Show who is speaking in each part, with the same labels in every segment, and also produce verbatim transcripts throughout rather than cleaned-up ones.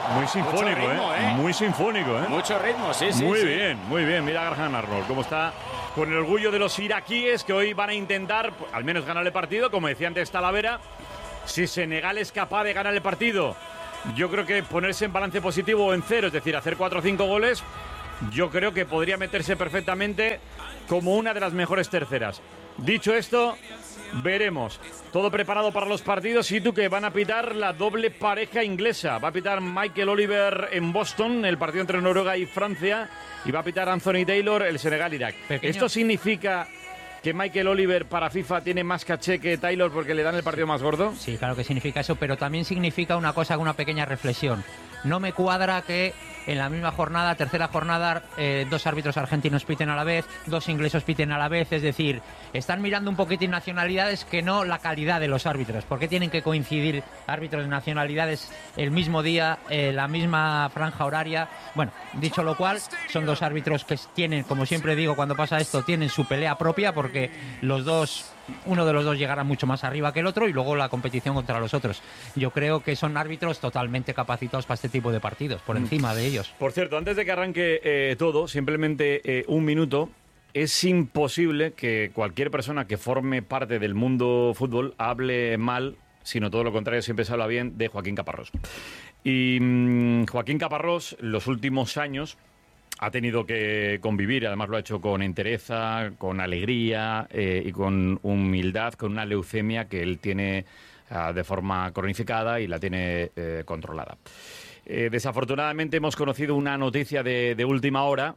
Speaker 1: muy sinfónico, ritmo, ¿eh? ¿eh? Muy sinfónico, ¿eh?
Speaker 2: Mucho ritmo, sí, sí.
Speaker 1: Muy
Speaker 2: sí.
Speaker 1: bien, muy bien. Mira a Graham Arnold, cómo está con el orgullo de los iraquíes que hoy van a intentar, al menos ganar el partido, como decía antes Talavera. Si Senegal es capaz de ganar el partido, yo creo que ponerse en balance positivo o en cero, es decir, hacer cuatro o cinco goles, yo creo que podría meterse perfectamente como una de las mejores terceras. Dicho esto, veremos. Todo preparado para los partidos. Y tú que van a pitar la doble pareja inglesa. Va a pitar Michael Oliver en Boston, el partido entre Noruega y Francia. Y va a pitar Anthony Taylor, el Senegal-Irak. ¿Esto significa que Michael Oliver para FIFA tiene más caché que Taylor porque le dan el partido más gordo?
Speaker 3: Sí, claro que significa eso, pero también significa una cosa, una pequeña reflexión. No me cuadra que en la misma jornada, tercera jornada, eh, dos árbitros argentinos piten a la vez, dos ingleses piten a la vez, es decir, están mirando un poquitín nacionalidades que no la calidad de los árbitros. ¿Por qué tienen que coincidir árbitros de nacionalidades el mismo día, eh, la misma franja horaria? Bueno, dicho lo cual, son dos árbitros que tienen, como siempre digo cuando pasa esto, tienen su pelea propia porque los dos... uno de los dos llegará mucho más arriba que el otro y luego la competición contra los otros. Yo creo que son árbitros totalmente capacitados para este tipo de partidos, por encima de ellos.
Speaker 1: Por cierto, antes de que arranque eh, todo, simplemente eh, un minuto. Es imposible que cualquier persona que forme parte del mundo fútbol hable mal, sino todo lo contrario, siempre se habla bien de Joaquín Caparrós. Y mmm, Joaquín Caparrós, los últimos años, ha tenido que convivir, además lo ha hecho con entereza, con alegría eh, y con humildad, con una leucemia que él tiene uh, de forma cronificada y la tiene eh, controlada. Eh, desafortunadamente hemos conocido una noticia de, de última hora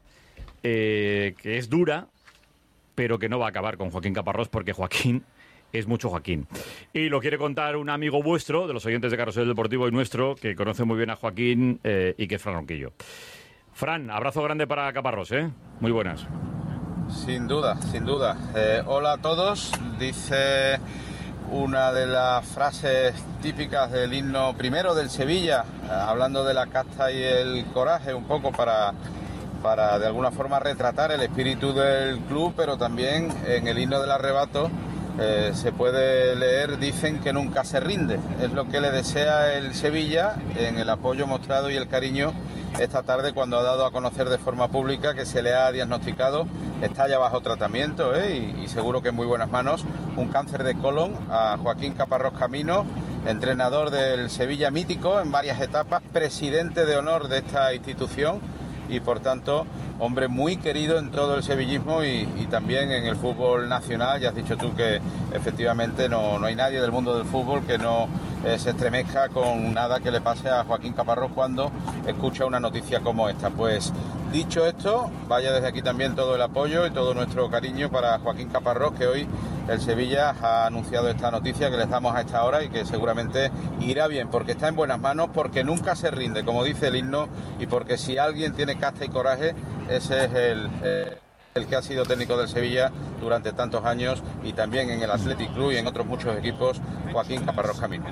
Speaker 1: eh, que es dura, pero que no va a acabar con Joaquín Caparrós porque Joaquín es mucho Joaquín. Y lo quiere contar un amigo vuestro, de los oyentes de Carrusel Deportivo y nuestro, que conoce muy bien a Joaquín eh, y que es Fran Ronquillo. Fran, abrazo grande para Caparrós, ¿eh? Muy buenas.
Speaker 4: Sin duda, sin duda. Eh, hola a todos. Dice una de las frases típicas del himno primero del Sevilla, eh, hablando de la casta y el coraje, un poco para, para de alguna forma retratar el espíritu del club, pero también en el himno del arrebato eh, se puede leer, dicen que nunca se rinde. Es lo que le desea el Sevilla en el apoyo mostrado y el cariño esta tarde cuando ha dado a conocer de forma pública que se le ha diagnosticado, está ya bajo tratamiento ¿eh? y, y seguro que en muy buenas manos, un cáncer de colon a Joaquín Caparrós Camino, entrenador del Sevilla mítico en varias etapas, presidente de honor de esta institución y por tanto hombre muy querido en todo el sevillismo y, y también en el fútbol nacional. Ya has dicho tú que efectivamente no, no hay nadie del mundo del fútbol que no eh, se estremezca con nada que le pase a Joaquín Caparrós cuando escucha una noticia como esta. Pues dicho esto, vaya desde aquí también todo el apoyo y todo nuestro cariño para Joaquín Caparrós, que hoy el Sevilla ha anunciado esta noticia que les damos a esta hora y que seguramente irá bien, porque está en buenas manos, porque nunca se rinde, como dice el himno, y porque si alguien tiene casta y coraje, ese es el, eh, el que ha sido técnico del Sevilla durante tantos años y también en el Athletic Club y en otros muchos equipos, Joaquín Caparrós Camino.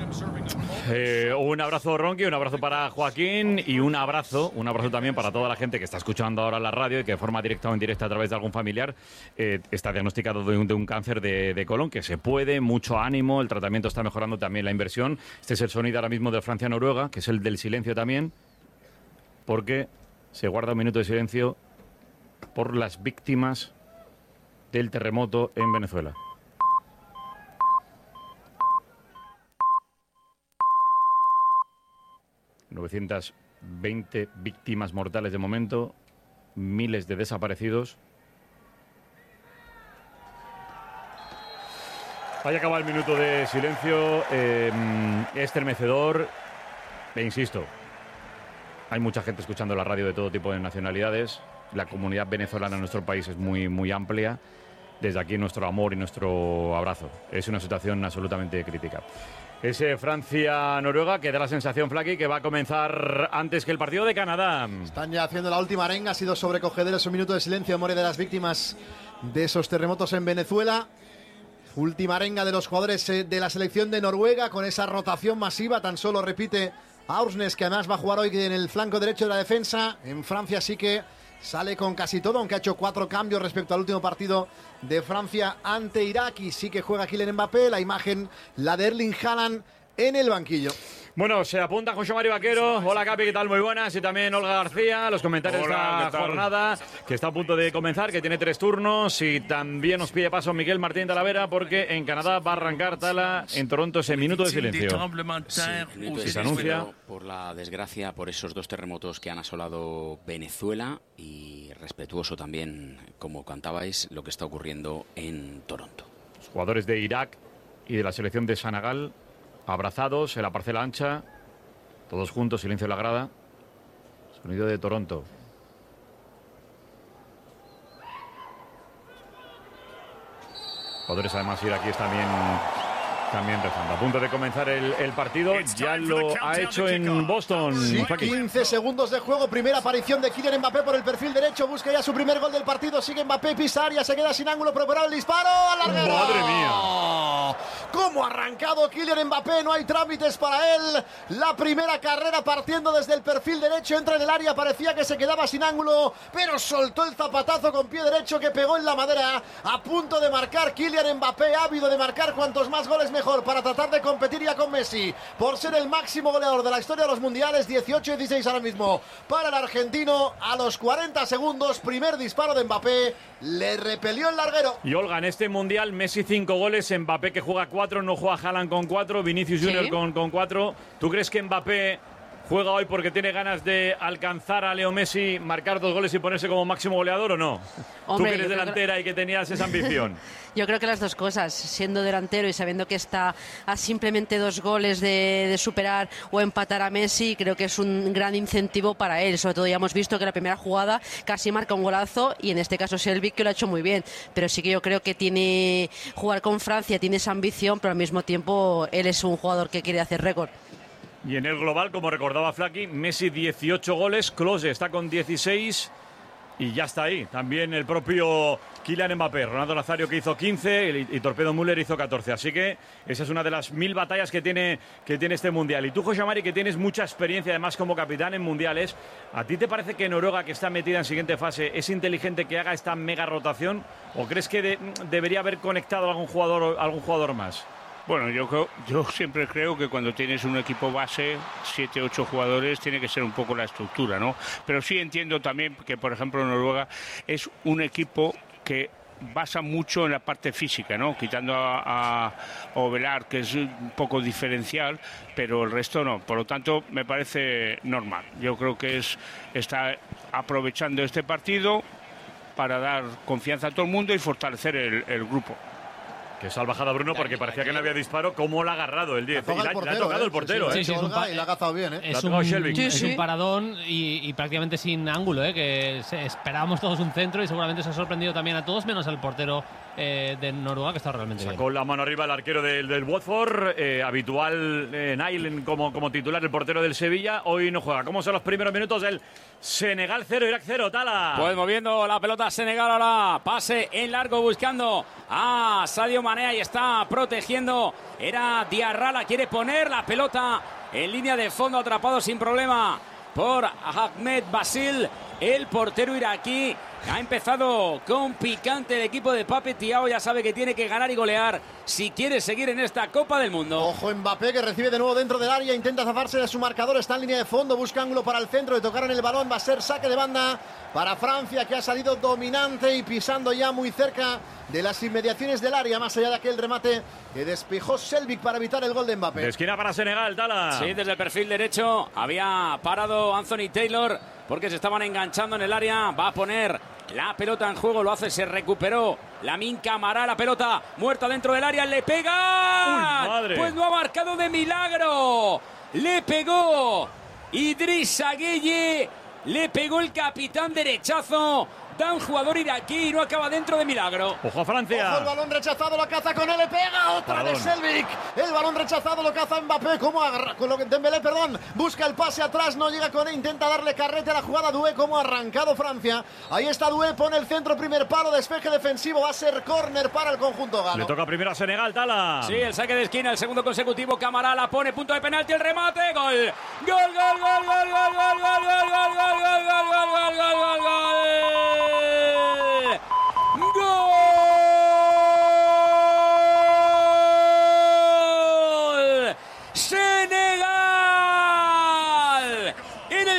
Speaker 1: Eh, un abrazo, Ronqui, un abrazo para Joaquín y un abrazo, un abrazo también para toda la gente que está escuchando ahora la radio y que de forma directa o indirecta a través de algún familiar eh, está diagnosticado de un, de un cáncer de, de colon, que se puede, mucho ánimo, el tratamiento está mejorando también la inversión. Este es el sonido ahora mismo de Francia-Noruega, que es el del silencio también, porque se guarda un minuto de silencio por las víctimas del terremoto en Venezuela. novecientas veinte víctimas mortales de momento, miles de desaparecidos. Vaya acaba el minuto de silencio, eh, estremecedor, e insisto, hay mucha gente escuchando la radio de todo tipo de nacionalidades. La comunidad venezolana en nuestro país es muy, muy amplia. Desde aquí nuestro amor y nuestro abrazo. Es una situación absolutamente crítica. Es eh, Francia-Noruega, que da la sensación, Flaky, que va a comenzar antes que el partido de Canadá.
Speaker 5: Están ya haciendo la última arenga. Ha sido sobrecogedor ese minuto de silencio en memoria de las víctimas de esos terremotos en Venezuela. Última arenga de los jugadores eh, de la selección de Noruega con esa rotación masiva. Tan solo repite Aursnes, que además va a jugar hoy en el flanco derecho de la defensa. En Francia sí que sale con casi todo, aunque ha hecho cuatro cambios respecto al último partido de Francia ante Irak. Y sí que juega Kylian Mbappé. La imagen, la de Erling Haaland en el banquillo.
Speaker 1: Bueno, se apunta José Mario Vaquero. Hola, Capi, ¿qué tal? Muy buenas. Y también Olga García, los comentarios
Speaker 2: Hola,
Speaker 1: de esta jornada, que está a punto de comenzar, que tiene tres turnos. Y también nos pide paso Miguel Martín Talavera, porque en Canadá va a arrancar Tala, en Toronto ese minuto de silencio.
Speaker 6: Sí, minuto de
Speaker 1: Se
Speaker 6: silencio
Speaker 1: anuncia.
Speaker 6: por la desgracia, por esos dos terremotos que han asolado Venezuela, y respetuoso también, como cantabais, lo que está ocurriendo en Toronto.
Speaker 1: Los jugadores de Irak y de la selección de Senegal abrazados en la parcela ancha, todos juntos, silencio en la grada. Sonido de Toronto. Jugadores además iraquíes también, también rezando. A punto de comenzar el, el partido, ya lo ha hecho en Boston.
Speaker 5: Sí, quince segundos de juego, primera aparición de Kylian Mbappé por el perfil derecho, busca ya su primer gol del partido, sigue Mbappé, pisa área, se queda sin ángulo, preparado el disparo, al larguero.
Speaker 1: ¡Madre mía!
Speaker 5: ¿Cómo ha arrancado Kylian Mbappé? No hay trámites para él. La primera carrera partiendo desde el perfil derecho, entra en el área, parecía que se quedaba sin ángulo, pero soltó el zapatazo con pie derecho que pegó en la madera. A punto de marcar Kylian Mbappé, ávido de marcar cuantos más goles mejor para tratar de competir ya con Messi por ser el máximo goleador de la historia de los mundiales. Dieciocho dieciséis ahora mismo para el argentino. A los cuarenta segundos, primer disparo de Mbappé, le repelió el larguero.
Speaker 1: Y Olga, en este mundial, Messi cinco goles, Mbappé que juega cuatro, no juega Haaland con cuatro, Vinicius
Speaker 7: Sí.
Speaker 1: Junior con, con cuatro. ¿Tú crees que Mbappé juega hoy porque tiene ganas de alcanzar a Leo Messi, marcar dos goles y ponerse como máximo goleador o no?
Speaker 7: Hombre,
Speaker 1: Tú que eres
Speaker 7: yo creo
Speaker 1: delantera y que tenías esa ambición.
Speaker 7: Yo creo que las dos cosas, siendo delantero y sabiendo que está a simplemente dos goles de, de superar o empatar a Messi, creo que es un gran incentivo para él. Sobre todo ya hemos visto que la primera jugada casi marca un golazo, y en este caso Selvic, que lo ha hecho muy bien. Pero sí que yo creo que tiene jugar con Francia, tiene esa ambición, pero al mismo tiempo él es un jugador que quiere hacer récord.
Speaker 1: Y en el global, como recordaba Flaky, Messi dieciocho goles, Klose está con dieciséis y ya está ahí. También el propio Kylian Mbappé, Ronaldo Nazario, que hizo quince, y, y Torpedo Müller hizo catorce. Así que esa es una de las mil batallas que tiene, que tiene este Mundial. Y tú, José Mari, que tienes mucha experiencia además como capitán en Mundiales, ¿a ti te parece que Noruega, que está metida en siguiente fase, es inteligente que haga esta mega rotación? ¿O crees que de, debería haber conectado a algún jugador, algún jugador más?
Speaker 2: Bueno, yo, creo- yo siempre creo que cuando tienes un equipo base, siete, ocho jugadores, tiene que ser un poco la estructura, ¿no? Pero sí entiendo también que, por ejemplo, Noruega es un equipo que basa mucho en la parte física, ¿no? Quitando a, a Ovelar, que es un poco diferencial, pero el resto no. Por lo tanto, me parece normal. Yo creo que es está aprovechando este partido para dar confianza a todo el mundo y fortalecer el, el grupo.
Speaker 1: Que salvajada Bruno, porque parecía que no había disparo. ¿Cómo lo ha agarrado el diez? Y
Speaker 5: Toca
Speaker 1: la-
Speaker 5: el
Speaker 1: le ha
Speaker 5: portero,
Speaker 1: tocado
Speaker 5: ¿eh?
Speaker 1: el portero,
Speaker 5: Sí,
Speaker 1: ¿eh?
Speaker 5: sí,
Speaker 8: Sí, es un
Speaker 5: Olga,
Speaker 8: pa-
Speaker 5: y la ha cazado bien, ¿eh?
Speaker 1: La ha
Speaker 8: Es
Speaker 1: tocado
Speaker 8: un,
Speaker 1: Shelby.
Speaker 7: Sí,
Speaker 8: es
Speaker 7: sí.
Speaker 8: un paradón y, y prácticamente sin ángulo, ¿eh? Que se- esperábamos todos un centro y seguramente se ha sorprendido también a todos, menos al portero eh, de Noruega, que está realmente bien.
Speaker 1: Sacó la mano arriba el arquero del, del Watford, eh, habitual eh, Nail como, como titular, el portero del Sevilla. Hoy no juega. ¿Cómo son los primeros minutos del Senegal cero, Irak cero? Tala.
Speaker 9: Pues moviendo la pelota Senegal ahora, pase en largo buscando a Sadio Mané, ahí está protegiendo, era Diarra, la quiere poner la pelota en línea de fondo, atrapado sin problema por Ahmed Basil, el portero iraquí. Ha empezado con picante el equipo de Pape Thiaw, ya sabe que tiene que ganar y golear si quiere seguir en esta Copa del Mundo.
Speaker 5: Ojo Mbappé, que recibe de nuevo dentro del área, intenta zafarse de su marcador, está en línea de fondo, busca ángulo para el centro, le tocaron el balón, va a ser saque de banda para Francia, que ha salido dominante y pisando ya muy cerca de las inmediaciones del área, más allá de aquel remate que despejó Selvic para evitar el gol de Mbappé.
Speaker 1: De esquina para Senegal, Tala.
Speaker 9: Sí, desde el perfil derecho había parado Anthony Taylor porque se estaban enganchando en el área. Va a poner la pelota en juego, lo hace, se recuperó Lamine Camara, la pelota muerta dentro del área, le pega.
Speaker 1: Uy, madre.
Speaker 9: Pues no ha marcado de milagro. Le pegó Idrissa Gueye, le pegó el capitán derechazo. Da un jugador iraquí y no acaba dentro de milagro.
Speaker 1: Ojo a Francia.
Speaker 5: Ojo, el balón rechazado, lo caza con él, le pega otra
Speaker 1: Balón.
Speaker 5: de Selvic. El balón rechazado lo caza Mbappé, como agarra, con lo que Dembélé, perdón, busca el pase atrás, no llega con él, intenta darle carrete a la jugada. Doué, como ha arrancado Francia. Ahí está Doué, pone el centro, primer palo, despeje defensivo, va a ser córner para el conjunto galo.
Speaker 1: Le toca primero a Senegal, Tala.
Speaker 9: Sí, el saque de esquina, el segundo consecutivo, Camara la pone, punto de penalti, el remate, gol. Gol, gol, gol, gol, gol, gol, gol, gol, gol, gol, gol, gol, gol, gol, gol, gol, gol. ¡Gol! ¡Senegal!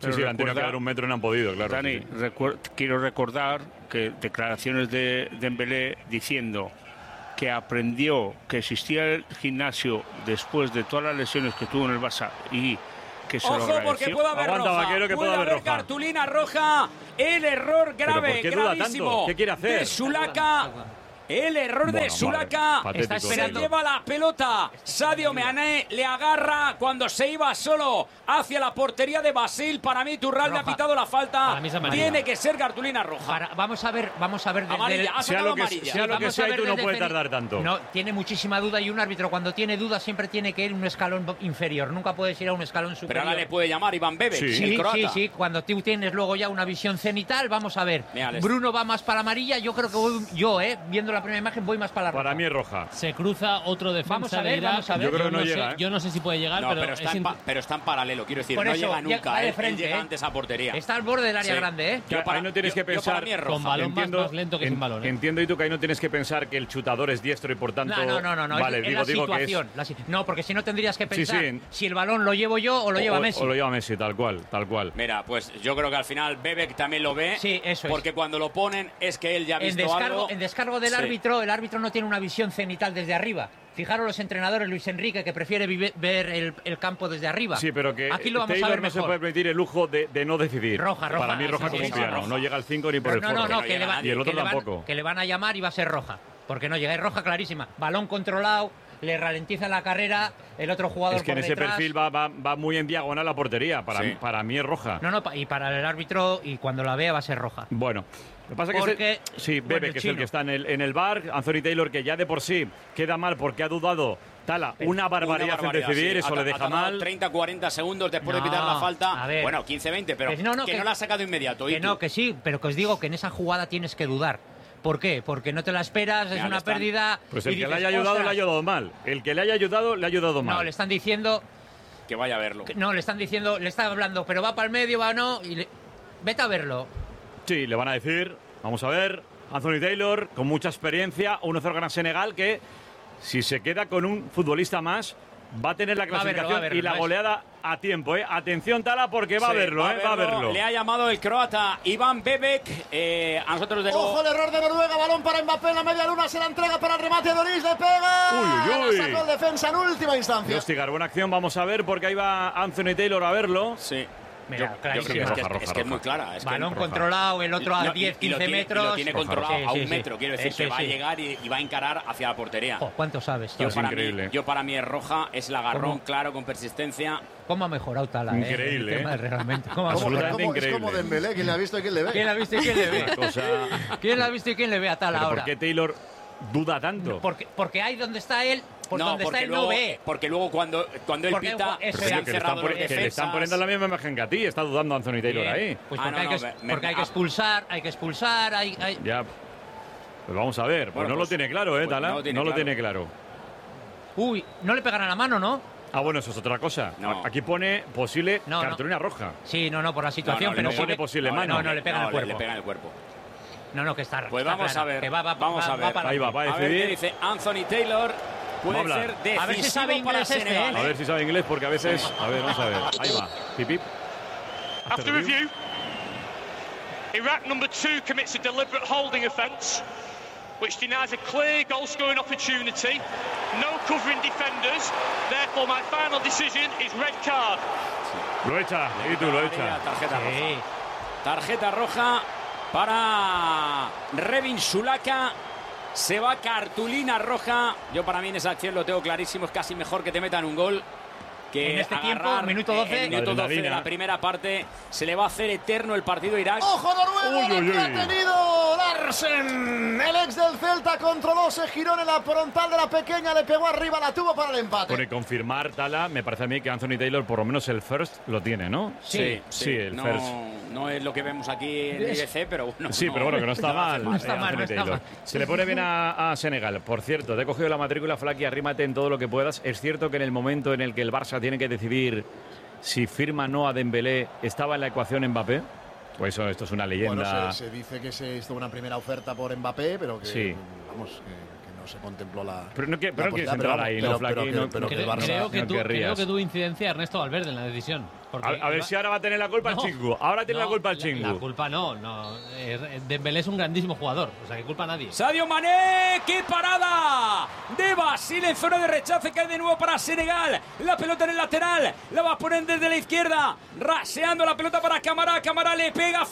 Speaker 1: Sí, sí, han tenido que dar un metro y no han podido, claro.
Speaker 2: Dani,
Speaker 1: sí.
Speaker 2: recuer quiero recordar que declaraciones de Dembélé diciendo que aprendió que existía el gimnasio después de todas las lesiones que tuvo en el Barça y que se lo
Speaker 9: Ojo,
Speaker 2: agradeció.
Speaker 9: porque puede haber
Speaker 1: Aguanta,
Speaker 9: roja.
Speaker 1: Vaquero, que
Speaker 9: puede
Speaker 1: puede haber
Speaker 9: haber
Speaker 1: roja.
Speaker 9: cartulina roja. El error grave,
Speaker 1: ¿Pero por qué duda
Speaker 9: gravísimo.
Speaker 1: tanto? ¿Qué quiere hacer?
Speaker 9: De Sulaka. El error
Speaker 1: Bueno,
Speaker 9: de Sulaka.
Speaker 1: vale, patético.
Speaker 9: Está esperando. Se lleva la pelota. Sadio Mané le agarra cuando se iba solo hacia la portería de Basil. Para mí, Turral le ha pitado la falta.
Speaker 8: Para mí es amarilla.
Speaker 9: Tiene que ser cartulina roja.
Speaker 3: Para- vamos a ver, vamos a ver desde
Speaker 9: Amarilla,
Speaker 3: el-
Speaker 9: ha
Speaker 1: Sea
Speaker 9: sacado
Speaker 1: lo que,
Speaker 9: amarilla.
Speaker 1: sea lo que
Speaker 3: Vamos
Speaker 1: sea,
Speaker 3: a
Speaker 1: y
Speaker 3: ver
Speaker 1: tú no
Speaker 3: desde
Speaker 1: puedes
Speaker 3: Feni-
Speaker 1: tardar tanto.
Speaker 3: No, tiene muchísima duda y un árbitro cuando tiene duda siempre tiene que ir un escalón inferior. Nunca puedes ir a un escalón
Speaker 9: Pero
Speaker 3: superior.
Speaker 9: ahora le puede llamar Iván Bebek,
Speaker 1: Sí.
Speaker 9: el
Speaker 3: Sí,
Speaker 9: croata.
Speaker 3: sí, sí. Cuando tú tienes luego ya una visión cenital, vamos a ver.
Speaker 9: Mira, les-
Speaker 3: Bruno va más para la amarilla. Yo creo que voy, yo, eh, viendo la primera imagen, voy más para la roja.
Speaker 1: Para mí es roja.
Speaker 8: Se cruza otro defensa
Speaker 3: Vamos a ver,
Speaker 8: de Irak.
Speaker 3: vamos a ver.
Speaker 1: Yo creo que no
Speaker 8: no
Speaker 1: llega,
Speaker 8: sé,
Speaker 1: ¿eh?
Speaker 8: yo no sé si puede llegar,
Speaker 9: No,
Speaker 8: pero,
Speaker 9: pero,
Speaker 8: es
Speaker 9: está en
Speaker 8: int-
Speaker 9: pa- pero está en paralelo, quiero decir,
Speaker 3: Por
Speaker 9: no
Speaker 3: eso,
Speaker 9: llega
Speaker 3: ya
Speaker 9: nunca.
Speaker 3: va de
Speaker 9: Él, él
Speaker 3: frente,
Speaker 9: llega
Speaker 3: ¿eh?
Speaker 9: antes a portería.
Speaker 3: Está al borde del área
Speaker 9: Sí.
Speaker 3: grande, ¿eh?
Speaker 1: Que
Speaker 9: Yo para-
Speaker 1: ahí no tienes
Speaker 9: yo-
Speaker 1: que
Speaker 9: yo para
Speaker 1: pensar
Speaker 9: mí es
Speaker 8: con
Speaker 9: roja.
Speaker 8: balón
Speaker 1: entiendo,
Speaker 8: más, más lento que
Speaker 1: en-
Speaker 8: sin balón. ¿eh?
Speaker 1: Entiendo, y tú, que ahí no tienes que pensar que el chutador es diestro y por tanto.
Speaker 3: No, no, no, no, no.
Speaker 1: Vale,
Speaker 3: es, es
Speaker 1: digo,
Speaker 3: la
Speaker 1: digo que es.
Speaker 3: situación. la si- no, porque si no tendrías que
Speaker 1: Sí,
Speaker 3: pensar
Speaker 1: sí.
Speaker 3: si el balón lo llevo yo o lo lleva
Speaker 1: o,
Speaker 3: Messi.
Speaker 1: O lo lleva Messi, tal cual, tal cual.
Speaker 9: Mira, pues yo creo que al final Bebek también lo ve.
Speaker 3: Sí, eso es.
Speaker 9: Porque cuando lo ponen es que él ya ha
Speaker 3: En
Speaker 9: visto
Speaker 3: descargo,
Speaker 9: algo.
Speaker 3: en descargo del
Speaker 9: Sí.
Speaker 3: árbitro, el árbitro no tiene una visión cenital desde arriba. Fijaros los entrenadores, Luis Enrique, que prefiere vive- ver el, el campo desde arriba.
Speaker 1: Sí, pero que
Speaker 3: Aquí lo vamos
Speaker 1: Taylor
Speaker 3: a ver
Speaker 1: no se
Speaker 3: mejor.
Speaker 1: puede permitir el lujo de, de no decidir.
Speaker 3: Roja, roja.
Speaker 1: Para mí roja
Speaker 3: Sí,
Speaker 1: como
Speaker 3: sí,
Speaker 1: un
Speaker 3: sí,
Speaker 1: piano.
Speaker 3: roja.
Speaker 1: No llega al cinco ni por
Speaker 3: Pero
Speaker 1: el
Speaker 3: no, no,
Speaker 1: forro.
Speaker 3: no,
Speaker 9: no
Speaker 3: que, le
Speaker 9: llega
Speaker 3: va-
Speaker 9: nadie.
Speaker 1: Y el otro
Speaker 3: que le van-
Speaker 1: tampoco.
Speaker 3: que le van a llamar y va a ser roja. Porque no llega, es roja clarísima. Balón controlado, le ralentiza la carrera, el otro jugador
Speaker 1: Es que en
Speaker 3: por
Speaker 1: ese
Speaker 3: detrás.
Speaker 1: perfil va, va, va muy en diagonal la portería. Para,
Speaker 9: Sí.
Speaker 1: mí, para mí es roja.
Speaker 3: No, no, pa- y para el árbitro, y cuando la vea va a ser roja.
Speaker 1: Bueno, lo que pasa es que
Speaker 3: Porque-
Speaker 1: este- sí,
Speaker 3: bueno,
Speaker 1: Bebe,
Speaker 3: el
Speaker 1: que es el
Speaker 3: chino.
Speaker 1: que está en el, en el bar, Anthony Taylor, que ya de por sí queda mal porque ha dudado, Tala, una barbaridad,
Speaker 9: Una
Speaker 1: en decidir,
Speaker 9: sí.
Speaker 1: eso
Speaker 9: Ha-
Speaker 1: le
Speaker 9: ha
Speaker 1: deja
Speaker 9: tardado
Speaker 1: mal.
Speaker 9: treinta cuarenta segundos después
Speaker 3: No,
Speaker 9: de pitar la falta.
Speaker 3: a ver.
Speaker 9: Bueno, quince veinte, pero
Speaker 3: Que
Speaker 9: que
Speaker 3: no,
Speaker 9: no,
Speaker 3: no, que-
Speaker 9: la ha sacado inmediato. ¿y
Speaker 3: Que
Speaker 9: tú?
Speaker 3: no, que sí, pero que os digo que en esa jugada tienes que dudar. ¿Por qué? Porque no te la esperas, es
Speaker 9: Mira, le
Speaker 3: una
Speaker 9: están-
Speaker 3: pérdida.
Speaker 1: Pues
Speaker 3: y
Speaker 1: el que le
Speaker 3: dices,
Speaker 1: haya ayudado,
Speaker 3: "Ostras".
Speaker 1: le ha ayudado mal. El que le haya ayudado, le ha ayudado mal.
Speaker 3: No, le están diciendo,
Speaker 9: Que vaya a verlo.
Speaker 3: que- no, le están diciendo, le están hablando, pero va para el medio, va no, y le- vete a verlo.
Speaker 1: Sí, le van a decir, vamos a ver, Anthony Taylor, con mucha experiencia, uno cero gana Senegal, que si se queda con un futbolista más, va a tener la
Speaker 3: Va a verlo,
Speaker 1: clasificación
Speaker 3: va a verlo,
Speaker 1: y la
Speaker 3: no es-
Speaker 1: goleada a tiempo, ¿eh? Atención, Tala, porque va a
Speaker 9: Sí,
Speaker 1: verlo, ¿eh? Va a verlo.
Speaker 9: Le ha llamado el croata Iván Bebek. Eh, a nosotros de
Speaker 5: Ojo
Speaker 9: luego.
Speaker 5: el error de Noruega, balón para Mbappé en la media luna, se la entrega para el remate de Oris, le pega.
Speaker 1: Uy, uy, uy.
Speaker 5: La sacó el defensa en última instancia.
Speaker 1: Hostigar, buena acción, vamos a ver, porque ahí va Anthony Taylor a verlo.
Speaker 9: Sí.
Speaker 3: Mira,
Speaker 9: Yo- yo
Speaker 3: clarísima.
Speaker 9: creo que es, que,
Speaker 1: Roja,
Speaker 9: es,
Speaker 1: roja,
Speaker 9: que es muy
Speaker 1: roja.
Speaker 9: clara. Es que
Speaker 3: Balón
Speaker 1: roja.
Speaker 3: controlado, el otro a
Speaker 9: No, y-
Speaker 3: diez,
Speaker 9: y lo
Speaker 3: quince
Speaker 9: tiene- y
Speaker 3: metros.
Speaker 9: lo tiene controlado
Speaker 3: Sí,
Speaker 9: a un
Speaker 3: sí, sí.
Speaker 9: metro. Quiero decir
Speaker 3: Eso
Speaker 9: que va
Speaker 3: sí.
Speaker 9: a llegar y, y va a encarar hacia la portería.
Speaker 3: Jo, ¿cuánto sabes, tío?
Speaker 9: Yo
Speaker 1: Es
Speaker 9: para,
Speaker 1: increíble.
Speaker 9: mí, yo para mí es roja, es el agarrón
Speaker 3: ¿Cómo?
Speaker 9: claro con persistencia.
Speaker 3: ¿Cómo ha mejorado Tala? eh?
Speaker 1: Increíble,
Speaker 3: El tema,
Speaker 1: ¿eh?
Speaker 3: Realmente. ¿Cómo ha
Speaker 5: ¿Cómo-
Speaker 1: Absolutamente
Speaker 3: mejorado?
Speaker 5: cómo- es como
Speaker 1: increíble.
Speaker 5: Dembélé, ¿quién le ha visto y quién le ve?
Speaker 3: ¿Quién la ha visto y quién le ve?
Speaker 1: Una cosa...
Speaker 3: ¿Quién la ha visto y quién le ve a Tala
Speaker 1: ¿Pero
Speaker 3: ahora?
Speaker 1: por qué Taylor duda tanto?
Speaker 3: Porque, porque ahí donde está él, por
Speaker 9: no,
Speaker 3: donde está
Speaker 9: porque
Speaker 3: él
Speaker 9: luego,
Speaker 3: no ve.
Speaker 9: porque luego cuando, cuando él
Speaker 3: Porque,
Speaker 9: pita,
Speaker 3: eso
Speaker 9: se
Speaker 3: es.
Speaker 9: han
Speaker 1: que, le están,
Speaker 9: cerrado
Speaker 1: pon-
Speaker 9: los
Speaker 1: que le están
Speaker 9: defensas.
Speaker 1: poniendo la misma imagen que a ti. Está dudando Anthony Taylor
Speaker 3: Bien,
Speaker 1: ahí.
Speaker 3: Pues
Speaker 9: Ah,
Speaker 3: porque,
Speaker 9: no,
Speaker 3: hay,
Speaker 9: no,
Speaker 3: que,
Speaker 9: me-
Speaker 3: porque
Speaker 9: me-
Speaker 3: hay que
Speaker 9: ah.
Speaker 3: expulsar, hay que expulsar, hay... hay-
Speaker 1: Ya. Pues vamos a ver. Pues
Speaker 9: Bueno,
Speaker 1: no
Speaker 9: pues-
Speaker 1: lo tiene claro, ¿eh,
Speaker 9: pues
Speaker 1: Tala?
Speaker 9: no
Speaker 1: No
Speaker 9: lo
Speaker 1: lo
Speaker 9: tiene
Speaker 1: tiene,
Speaker 9: claro.
Speaker 1: claro.
Speaker 3: Uy, no le pegan a la mano, ¿no?
Speaker 1: Ah, bueno, eso es otra cosa.
Speaker 9: No.
Speaker 1: Aquí pone posible
Speaker 3: No, no.
Speaker 1: cartulina roja.
Speaker 3: Sí, no, no, por la situación,
Speaker 9: no,
Speaker 3: pero
Speaker 1: no
Speaker 3: sí
Speaker 1: pone
Speaker 3: que-
Speaker 1: posible
Speaker 3: no,
Speaker 1: mano.
Speaker 3: No, no, le pega en el
Speaker 9: le-
Speaker 3: cuerpo.
Speaker 9: Le pega en el cuerpo.
Speaker 3: No, no, que está
Speaker 9: Pues
Speaker 3: está
Speaker 9: vamos
Speaker 3: clara,
Speaker 9: a ver.
Speaker 3: que va, va,
Speaker 9: vamos
Speaker 3: va-
Speaker 9: a
Speaker 3: va
Speaker 9: ver.
Speaker 3: para
Speaker 1: Ahí va, va a
Speaker 9: A ver qué
Speaker 1: decidir.
Speaker 9: dice Anthony Taylor. Puede
Speaker 1: Va a hablar.
Speaker 9: ser decisivo
Speaker 3: A ver si sabe
Speaker 9: para
Speaker 3: inglés este,
Speaker 9: Senegal.
Speaker 3: ¿eh?
Speaker 1: A ver si sabe inglés, porque a veces... A ver, vamos a ver. Ahí va. Pip, pip.
Speaker 10: After review, Iraq number two commits a deliberate holding offence, which denies a clear goal-scoring opportunity, no covering defenders. Therefore, my final decision is red card.
Speaker 1: Lo echa. Y tú lo echa.
Speaker 9: Tarjeta
Speaker 3: Sí.
Speaker 9: roja. Tarjeta roja para Revin Sulaka. Se va cartulina roja. Yo para mí en esa acción lo tengo clarísimo. Es casi mejor que te metan un gol que
Speaker 3: En este tiempo,
Speaker 9: agarrar,
Speaker 3: minuto doce.
Speaker 9: eh, en minuto
Speaker 1: La
Speaker 9: doce de
Speaker 1: adrenalina.
Speaker 9: la primera parte. Se le va a hacer eterno el partido a Irak.
Speaker 5: ¡Ojo Noruega!
Speaker 1: Uy, uy,
Speaker 5: que ha
Speaker 1: uy.
Speaker 5: tenido Larsen. El ex del Celta controló, se giró en la frontal de la pequeña, le pegó arriba, la tuvo para el empate.
Speaker 1: Pone confirmar, Tala. Me parece a mí que Anthony Taylor, por lo menos el first, lo tiene, ¿no?
Speaker 9: Sí,
Speaker 1: sí, el
Speaker 9: no,
Speaker 1: first.
Speaker 9: no es lo que vemos aquí en I B C, pero bueno.
Speaker 1: Sí, pero bueno, que no está mal.
Speaker 3: No está
Speaker 1: eh,
Speaker 3: mal,
Speaker 1: Anthony
Speaker 3: no está
Speaker 1: Taylor.
Speaker 3: mal.
Speaker 1: Se le pone bien a, a Senegal. Por cierto, te he cogido la matrícula, Flaky, arrímate en todo lo que puedas. Es cierto que en el momento en el que el Barça tiene que decidir si firma o no a Dembélé, ¿estaba en la ecuación Mbappé? Pues eso, esto es una leyenda.
Speaker 5: Bueno, se, se dice que se hizo una primera oferta por Mbappé, pero que,
Speaker 1: Sí.
Speaker 5: vamos, que, que no se contempló la.
Speaker 1: Pero no, que, pero
Speaker 5: la
Speaker 1: no quieres
Speaker 5: posibilidad,
Speaker 1: entrar ahí,
Speaker 5: pero-
Speaker 1: ¿no,
Speaker 5: pero-
Speaker 1: Flaqui?
Speaker 5: pero-
Speaker 1: No-
Speaker 5: pero
Speaker 1: no
Speaker 5: que
Speaker 8: Creo,
Speaker 5: el Barça-
Speaker 8: creo que
Speaker 1: no
Speaker 8: tú,
Speaker 1: querrías.
Speaker 8: creo que tú incidencia a Ernesto Valverde en la decisión. Porque
Speaker 1: A, a ver
Speaker 8: iba-
Speaker 1: si ahora va a tener la culpa
Speaker 8: No,
Speaker 1: el Chingu. Ahora tiene
Speaker 8: no,
Speaker 1: la culpa el
Speaker 8: la-
Speaker 1: Chingu.
Speaker 8: La, culpa no, no. Eh, Dembélé es un grandísimo jugador, o sea, que culpa a nadie.
Speaker 9: Sadio Mané, qué parada de Basil en zona de rechace, cae de nuevo para Senegal. La pelota en el lateral, la va a poner desde la izquierda, raseando la pelota para Camara. Camara le pega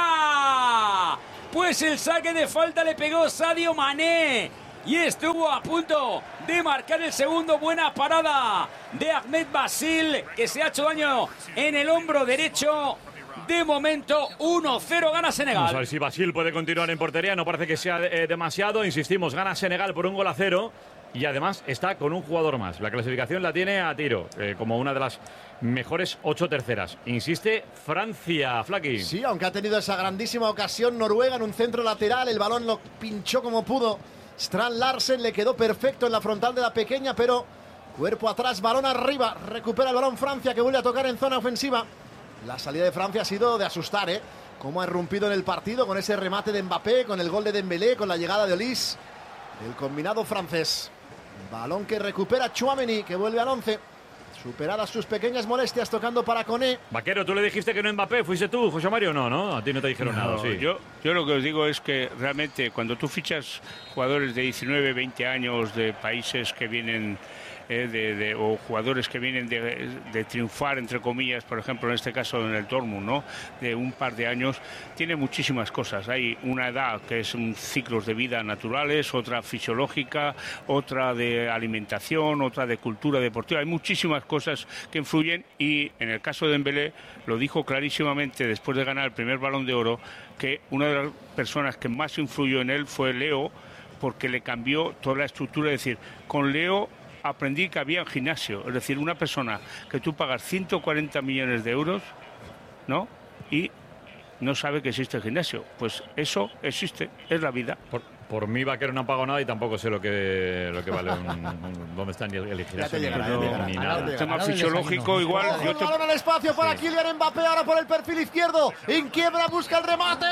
Speaker 9: fuera. Pues el saque de falta le pegó Sadio Mané. Y estuvo a punto de marcar el segundo. Buena parada de Ahmed Basil, que se ha hecho daño en el hombro derecho. De momento, uno cero gana Senegal.
Speaker 1: Vamos a ver si Basil puede continuar en portería. No parece que sea eh, demasiado. Insistimos, gana Senegal por un gol a cero. Y además está con un jugador más. La clasificación la tiene a tiro, eh, como una de las mejores ocho terceras. Insiste Francia, Flaqui.
Speaker 5: Sí, aunque ha tenido esa grandísima ocasión Noruega en un centro lateral. El balón lo pinchó como pudo Strand Larsen, le quedó perfecto en la frontal de la pequeña, pero cuerpo atrás, balón arriba. Recupera el balón Francia, que vuelve a tocar en zona ofensiva. La salida de Francia ha sido de asustar, ¿eh? Cómo ha irrumpido en el partido con ese remate de Mbappé, con el gol de Dembélé, con la llegada de Olise, el combinado francés. Balón que recupera Tchouaméni, que vuelve al once. Superadas sus pequeñas molestias, tocando para Koné.
Speaker 1: Vaquero, tú le dijiste que no Mbappé, ¿fuiste tú, José Mario? No, ¿no? A ti no te dijeron
Speaker 2: No,
Speaker 1: nada, sí.
Speaker 2: yo, yo lo que os digo es que realmente cuando tú fichas jugadores de diecinueve, veinte años de países que vienen eh, de, de, o jugadores que vienen de, de triunfar, entre comillas, por ejemplo, en este caso en el Dortmund, ¿no? De un par de años, tiene muchísimas cosas. Hay una edad que es un ciclos de vida naturales, otra fisiológica, otra de alimentación, otra de cultura deportiva. Hay muchísimas cosas que influyen y en el caso de Dembélé lo dijo clarísimamente después de ganar el primer Balón de Oro, que una de las personas que más influyó en él fue Leo, porque le cambió toda la estructura. Es decir, con Leo aprendí que había un gimnasio, es decir, una persona que tú pagas ciento cuarenta millones de euros, ¿no? Y no sabe que existe el gimnasio. Pues eso existe, es la vida.
Speaker 1: Por, por mí, Vaquero, no han pagado nada y tampoco sé lo que, lo que vale un, un- dónde está ni el, el gimnasio ni,
Speaker 5: llegará,
Speaker 1: no,
Speaker 5: ya te llegará.
Speaker 1: ni
Speaker 5: Ahora
Speaker 1: nada.
Speaker 5: te
Speaker 2: El tema
Speaker 5: llegará.
Speaker 2: fisiológico igual.
Speaker 5: Ojo,
Speaker 2: Yo
Speaker 5: el
Speaker 2: te-
Speaker 5: balón al espacio para Kylian Mbappé, ahora por el perfil izquierdo. En quiebra, busca el remate.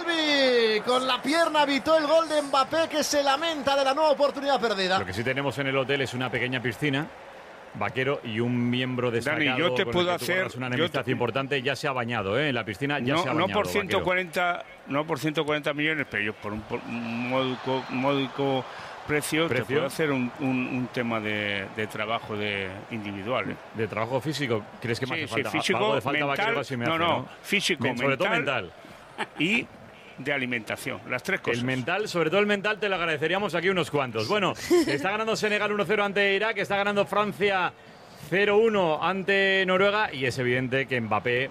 Speaker 5: Selvi con la pierna evitó el gol de Mbappé, que se lamenta de la nueva oportunidad perdida.
Speaker 1: Lo que sí tenemos en el hotel es una pequeña piscina, Vaquero, y un miembro destacado.
Speaker 2: Dani, yo te
Speaker 1: con el
Speaker 2: puedo
Speaker 1: que tú
Speaker 2: hacer-
Speaker 1: guardas una
Speaker 2: yo
Speaker 1: enemistad
Speaker 2: te-
Speaker 1: importante, ya se ha bañado, ¿eh? En la piscina ya
Speaker 2: no,
Speaker 1: se ha
Speaker 2: no
Speaker 1: bañado.
Speaker 2: por ciento
Speaker 1: Vaquero.
Speaker 2: cuarenta, no por ciento cuarenta millones, pero yo por un, por un módico, módico precio,
Speaker 1: ¿Precio?
Speaker 2: te puedo hacer un, un- un tema de, de trabajo de individual. ¿eh?
Speaker 1: ¿De trabajo físico? ¿Crees que me
Speaker 2: Sí,
Speaker 1: hace
Speaker 2: sí,
Speaker 1: falta?
Speaker 2: físico,
Speaker 1: Algo de falta,
Speaker 2: mental,
Speaker 1: Vaquero, casi me
Speaker 2: no,
Speaker 1: hace,
Speaker 2: no, físico,
Speaker 1: Men- Sobre todo
Speaker 2: mental,
Speaker 1: mental.
Speaker 2: y de alimentación, las tres cosas.
Speaker 1: El mental, sobre todo el mental, te lo agradeceríamos aquí unos cuantos. Bueno, está ganando Senegal uno cero ante Irak, está ganando Francia cero uno ante Noruega y es evidente que Mbappé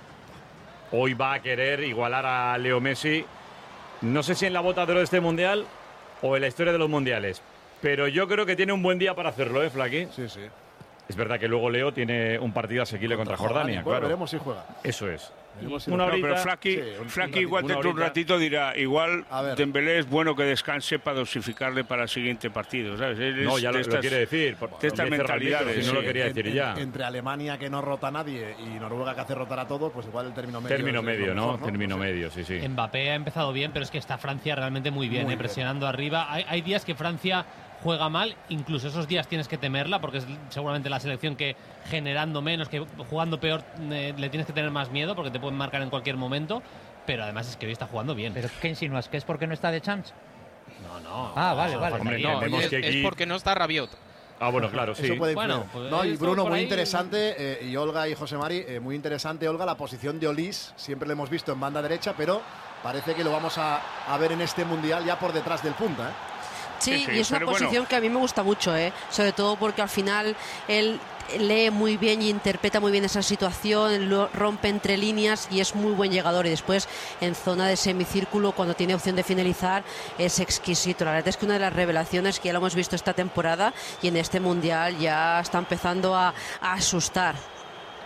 Speaker 1: hoy va a querer igualar a Leo Messi. No sé si en la bota de oro de este mundial o en la historia de los mundiales, pero yo creo que tiene un buen día para hacerlo, ¿eh, Flaqui?
Speaker 5: Sí, sí.
Speaker 1: Es verdad que luego Leo tiene un partido asequible contra, Jordania,
Speaker 5: Bueno,
Speaker 1: claro.
Speaker 5: veremos si juega.
Speaker 1: Eso es.
Speaker 5: Veremos si
Speaker 1: Una
Speaker 5: lo-
Speaker 2: No,
Speaker 1: horita.
Speaker 2: pero Flaqui,
Speaker 5: Sí, un- un
Speaker 2: Flaqui
Speaker 5: ratito,
Speaker 2: igual
Speaker 1: una
Speaker 2: dentro de un
Speaker 1: horita.
Speaker 2: ratito dirá, igual
Speaker 5: A ver.
Speaker 2: Dembélé es bueno que descanse para dosificarle para el siguiente partido, ¿sabes? Él
Speaker 1: No,
Speaker 2: es
Speaker 1: ya lo,
Speaker 2: de
Speaker 1: lo
Speaker 2: estas-
Speaker 1: quiere decir. por-
Speaker 2: de estas
Speaker 1: dice ratito,
Speaker 2: mentalidades,
Speaker 1: si no lo
Speaker 2: sí.
Speaker 1: quería decir
Speaker 5: En-
Speaker 1: ya.
Speaker 5: en- entre Alemania, que no rota a nadie, y Noruega, que hace rotar a todos, pues igual el término medio.
Speaker 1: Término
Speaker 5: es lo
Speaker 1: medio,
Speaker 5: mejor,
Speaker 1: ¿no? Término
Speaker 5: No sé.
Speaker 1: medio, sí, sí.
Speaker 8: Mbappé ha empezado bien, pero es que está Francia realmente muy bien,
Speaker 5: Muy
Speaker 8: eh,
Speaker 5: bien.
Speaker 8: presionando arriba. Hay, hay días que Francia juega mal, incluso esos días tienes que temerla, porque es seguramente la selección que generando menos, que jugando peor, eh, le tienes que tener más miedo, porque te pueden marcar en cualquier momento. Pero además es que hoy está jugando bien.
Speaker 3: ¿Pero qué insinúas? ¿Que es porque no está de Champs?
Speaker 8: No, no.
Speaker 3: Ah, vale, vale.
Speaker 1: Hombre,
Speaker 8: faltaría.
Speaker 1: no, vemos
Speaker 11: es,
Speaker 1: que
Speaker 11: es
Speaker 1: aquí-
Speaker 11: porque no está Rabiot.
Speaker 1: Ah, bueno, claro, sí.
Speaker 5: Eso puede influir.
Speaker 8: Bueno, pues
Speaker 5: no, y
Speaker 8: esto
Speaker 5: Bruno,
Speaker 8: por
Speaker 5: muy
Speaker 8: ahí-
Speaker 5: interesante, eh, y Olga y José Mari, eh, muy interesante, Olga, la posición de Olise. Siempre lo hemos visto en banda derecha, pero parece que lo vamos a, a ver en este Mundial ya por detrás del punta, ¿eh?
Speaker 7: Sí,
Speaker 2: Sí, sí,
Speaker 7: y es una
Speaker 2: pero bueno.
Speaker 7: posición que a mí me gusta mucho, ¿eh? Sobre todo porque al final él lee muy bien y interpreta muy bien esa situación, lo rompe entre líneas y es muy buen llegador. Y después en zona de semicírculo, cuando tiene opción de finalizar, es exquisito. La verdad es que una de las revelaciones que ya lo hemos visto esta temporada y en este Mundial ya está empezando a, a asustar.